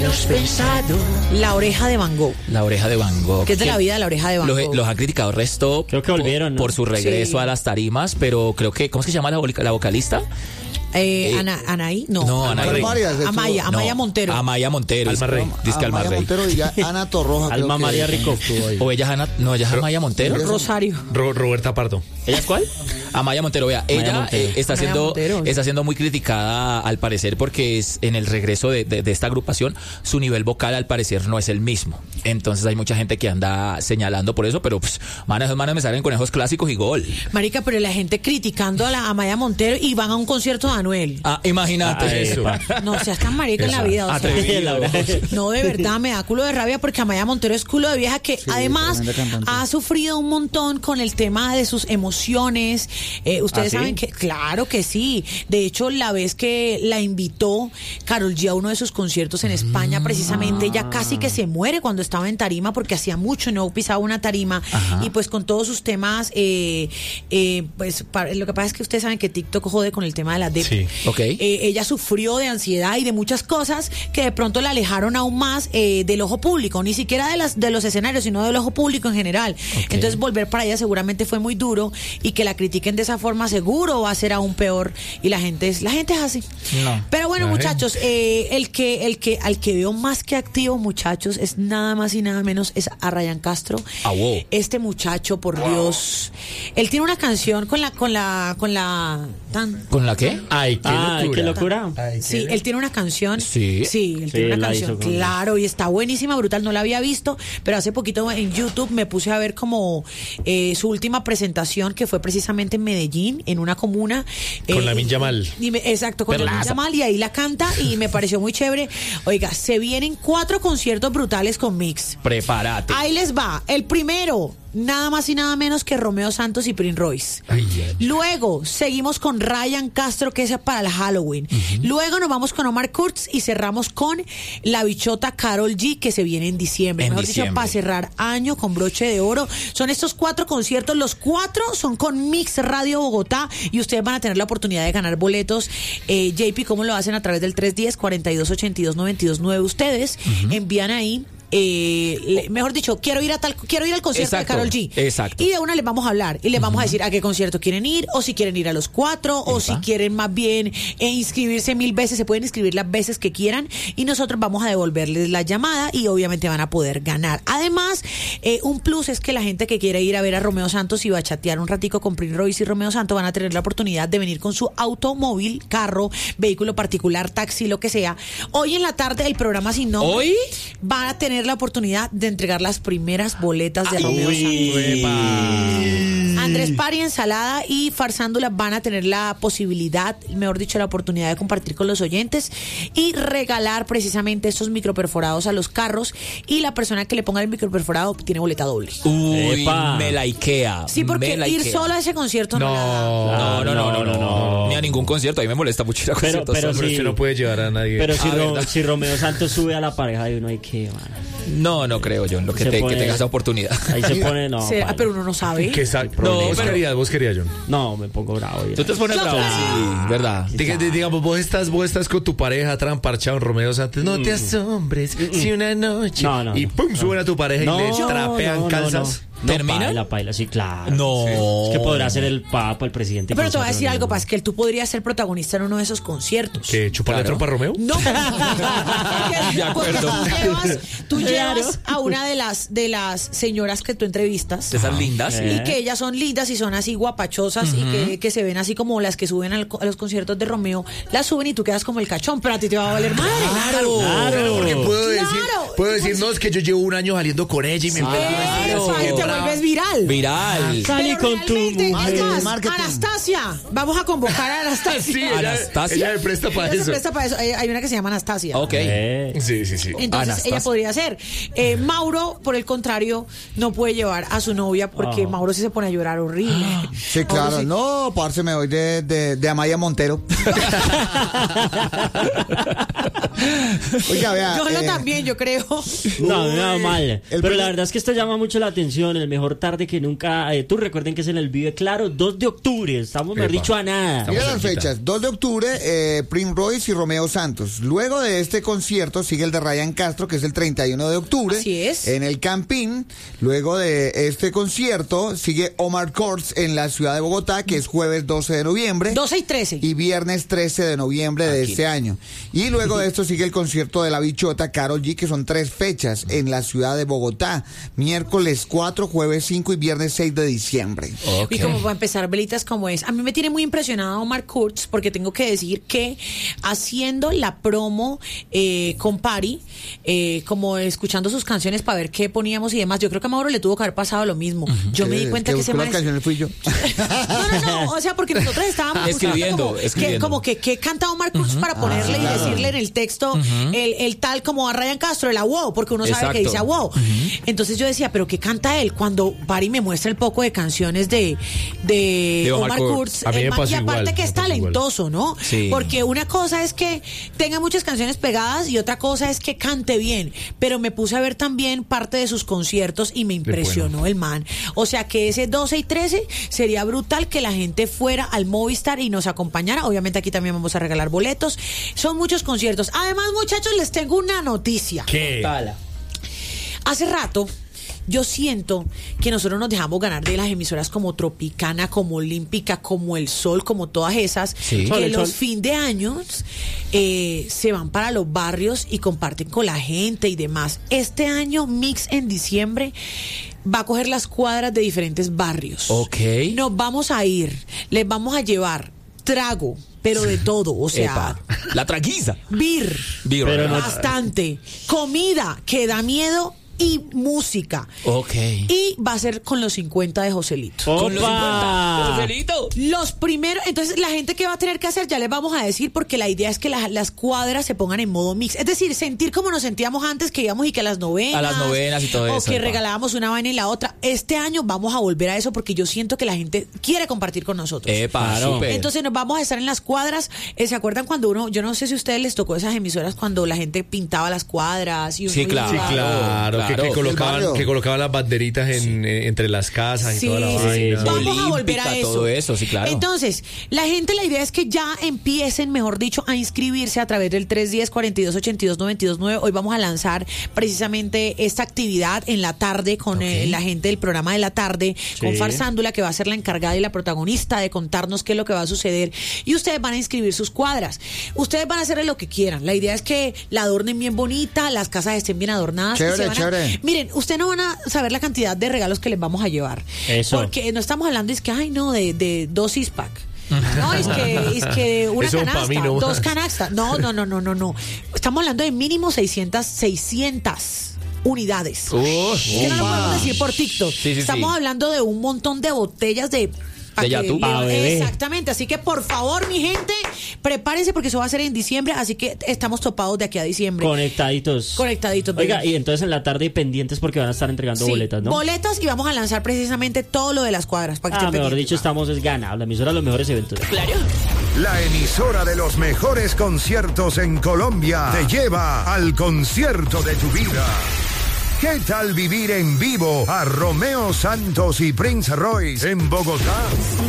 menos pensado. La oreja de Van Gogh. La oreja de Van Gogh. ¿Qué es de la vida de la oreja de Van Gogh? Los han criticado resto. Creo que volvieron, ¿no? Por su regreso a las tarimas, pero creo que, ¿cómo es que se llama la vocalista? Anaí, no. Anaí. Amaya Montero. Amaya Montero. Alma Rey. Dice que Alma Amaya Rey. Montero y ya Ana Torroja. Alma María Rico estuvo ahí. O ella es Ana, no, ella es Amaya Montero. Rosario. Roberta Pardo. ¿Ella es cuál? Amaya Montero, vea, ella está siendo muy criticada al parecer porque es en el regreso de esta agrupación, su nivel vocal al parecer no es el mismo. Entonces hay mucha gente que anda señalando por eso, pero pues, manos me salen conejos clásicos y gol. Marica, pero la gente criticando a la Amaya Montero y van a un concierto de Anuel. Imagínate eso. No seas tan marica en la vida. O sea, no, de verdad, me da culo de rabia porque Amaya Montero es culo de vieja que además ha sufrido un montón con el tema de sus emociones. Ustedes saben que, claro que sí. De hecho, la vez que la invitó Karol G a uno de sus conciertos en España, precisamente, ella casi que se muere cuando estaba en tarima porque hacía mucho no pisaba una tarima. Y pues con todos sus temas, pues lo que pasa es que ustedes saben que TikTok jode con el tema de la dep. Sí. Okay. Ella sufrió de ansiedad y de muchas cosas que de pronto la alejaron aún más del ojo público, ni siquiera de los escenarios, sino del ojo público en general. Entonces volver para ella seguramente fue muy duro y que la critiquen de esa forma seguro va a ser aún peor y la gente es así. No. Pero bueno, muchachos, al que veo más que activo, muchachos, es nada más y nada menos es a Ryan Castro. Wow. Este muchacho, por Dios, él tiene una canción ¿Con la qué? Ay, qué locura. Sí, él tiene una canción. Sí. Él tiene una canción, claro, y está buenísima, brutal. No la había visto, pero hace poquito en YouTube me puse a ver como su última presentación, que fue precisamente en Medellín, en una comuna. Con Lamine Yamal. Exacto, con Lamine Yamal, y ahí la canta y me pareció muy chévere. Oiga, se vienen 4 conciertos brutales con Mix. Prepárate. Ahí les va. El primero, nada más y nada menos que Romeo Santos y Prince Royce. Luego seguimos con Ryan Castro, que es para el Halloween. Luego nos vamos con Omar Kurtz y cerramos con la bichota Karol G, que se viene en diciembre. Mejor dicho, para cerrar año con broche de oro. Son estos 4 conciertos. Los 4 son con Mix Radio Bogotá y ustedes van a tener la oportunidad de ganar boletos. JP, ¿cómo lo hacen? A través del 310-4282-929. Ustedes envían ahí. Mejor dicho, quiero ir al concierto de Karol G. Exacto. Y de una les vamos a hablar y les vamos a decir a qué concierto quieren ir, o si quieren ir a los 4, o si quieren más bien inscribirse 1000 veces. Se pueden inscribir las veces que quieran y nosotros vamos a devolverles la llamada y obviamente van a poder ganar. Además, un plus es que la gente que quiere ir a ver a Romeo Santos y va a chatear un ratico con Prince Royce y Romeo Santos van a tener la oportunidad de venir con su automóvil, carro, vehículo particular, taxi, lo que sea. Hoy en la tarde el programa Sin Nombre ¿Hoy? van a tener la oportunidad de entregar las primeras boletas de Romeo Santos. Andrés Pari, Ensalada y Farsándula van a tener la posibilidad, mejor dicho, la oportunidad de compartir con los oyentes y regalar precisamente estos microperforados a los carros, y la persona que le ponga el microperforado tiene boleta doble. Uy, me la Ikea. Sí, porque ir solo a ese concierto no. Ni a ningún concierto. A mí me molesta mucho ir a conciertos. Pero usted no puede llevar a nadie. Pero si Romeo Santos sube a la pareja de uno, hay que, mano. No creo yo en lo que tengas esa oportunidad. Ahí se pone, pero uno no sabe. ¿Vos querías, John? No, me pongo bravo. Tú te pones bravo, sí, verdad. Digamos, vos estás con tu pareja tramparchado en Romeo Santos. No te asombres si una noche. Y pum, suben a tu pareja y le trapean calzas. ¿Termina? Paila, sí, claro. No. Sí. Es que podrá ser el papa, el presidente. Pero te voy a decir algo, Pascal, tú podrías ser protagonista en uno de esos conciertos. ¿Qué? ¿Chuparle trompa a Romeo? No. De acuerdo. Tú llevas a una de las señoras que tú entrevistas. De esas lindas. Y que ellas son lindas y son así guapachosas y que se ven así como las que suben a los conciertos de Romeo. Las suben y tú quedas como el cachón, pero a ti te va a valer madre. Claro. Porque puedo decir, no, es que yo llevo un año saliendo con ella y me te vuelves viral. Salí con tu mujer. Anastasia. Vamos a convocar a Anastasia. Sí, ella me presta para eso. Hay una que se llama Anastasia. Ok. Sí. Entonces Anastasia. ella podría ser. Mauro, por el contrario, no puede llevar a su novia porque Mauro sí se pone a llorar horrible. Sí, claro. No, parce, me voy de Amaya Montero. Oiga, vea. Yo también, yo creo. No, mal. Pero la verdad es que esto llama mucho la atención. El mejor tarde que nunca. Tú recuerden que es en el Vive Claro, 2 de octubre. Estamos, mejor dicho, a nada. Mira las fechas: 2 de octubre, Prince Royce y Romeo Santos. Luego de este concierto sigue el de Ryan Castro, que es el 31 de octubre. Así es. En el Campín. Luego de este concierto sigue Omar Courtz en la ciudad de Bogotá, que es jueves 12 de noviembre. 12 y 13. Y viernes 13 de noviembre de este año. Y luego de esto sigue el concierto de La Bichota, Karol G, que son 3 fechas en la ciudad de Bogotá. Miércoles 4, jueves 5 y viernes 6 de diciembre. Okay. Y como va a empezar, velitas, como es. A mí me tiene muy impresionado Omar Courtz, porque tengo que decir que haciendo la promo con Pari, como escuchando sus canciones para ver qué poníamos y demás, yo creo que a Mauro le tuvo que haber pasado lo mismo. Yo me di cuenta que ese man... canciones fui yo. No, o sea, porque nosotros estábamos escribiendo. Como que canta Omar Courtz para ponerle y decirle en el texto el tal como a Ryan Castro, el wow, porque uno sabe que dice wow. Entonces yo decía, pero ¿qué canta él? Cuando Pari me muestra el poco de canciones de Omar Courtz, y aparte igual, que es talentoso, ¿no? Sí. Porque una cosa es que tenga muchas canciones pegadas y otra cosa es que cante bien, pero me puse a ver también parte de sus conciertos y me impresionó el man. O sea que ese 12 y 13 sería brutal que la gente fuera al Movistar y nos acompañara. Obviamente aquí también vamos a regalar boletos. Son muchos conciertos. Además, muchachos, les tengo una noticia. ¿Qué? Hace rato yo siento que nosotros nos dejamos ganar de las emisoras como Tropicana, como Olímpica, como El Sol, como todas esas, que los fin de años se van para los barrios y comparten con la gente y demás. Este año Mix en diciembre va a coger las cuadras de diferentes barrios. Nos vamos a ir, les vamos a llevar trago, pero de todo, o sea, la traguiza, beer, bastante, comida que da miedo y música. Y va a ser con los 50 de Joselito. Con los 50 de Joselito. Los primeros, entonces la gente que va a tener que hacer ya les vamos a decir, porque la idea es que las cuadras se pongan en modo mix. Es decir, sentir como nos sentíamos antes, que íbamos y que a las novenas y todo eso. O que regalábamos una vaina y la otra. Este año vamos a volver a eso porque yo siento que la gente quiere compartir con nosotros. Entonces nos vamos a estar en las cuadras. ¿Se acuerdan cuando yo no sé si a ustedes les tocó esas emisoras cuando la gente pintaba las cuadras? Y claro. Que colocaban las banderitas entre las casas y toda la vaina. Vamos a volver a eso. Todo eso, sí, claro. Entonces, la idea es que ya empiecen, mejor dicho, a inscribirse a través del 310-4282-929. Hoy vamos a lanzar precisamente esta actividad en la tarde con la gente del programa de la tarde, con Farsándula, que va a ser la encargada y la protagonista de contarnos qué es lo que va a suceder. Y ustedes van a inscribir sus cuadras. Ustedes van a hacerle lo que quieran. La idea es que la adornen bien bonita, las casas estén bien adornadas. Chévere. Miren, ustedes no van a saber la cantidad de regalos que les vamos a llevar. Porque no estamos hablando de 2 six-pack. No, es que una canasta, 2 canastas. No. Estamos hablando de mínimo 600 unidades. Que no lo podemos decir por TikTok. Estamos hablando de un montón de botellas de exactamente, así que por favor, mi gente, prepárense porque eso va a ser en diciembre, así que estamos topados de aquí a diciembre. Conectaditos. Oiga, y entonces en la tarde pendientes porque van a estar entregando boletas, ¿no? Boletas, y vamos a lanzar precisamente todo lo de las cuadras para que estén mejor dicho, estamos ganando. La emisora de los mejores eventos. Claro. La emisora de los mejores conciertos en Colombia te lleva al concierto de tu vida. ¿Qué tal vivir en vivo a Romeo Santos y Prince Royce en Bogotá?